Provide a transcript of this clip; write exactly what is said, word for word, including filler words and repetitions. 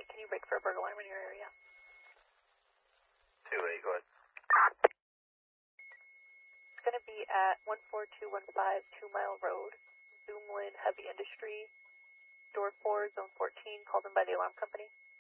eight, can you break for a burglar alarm in your area? two eight, go ahead. It's going to be at one four two one five Two Mile Road, Zoomlin Heavy Industry, door four, zone fourteen, called in by the alarm company.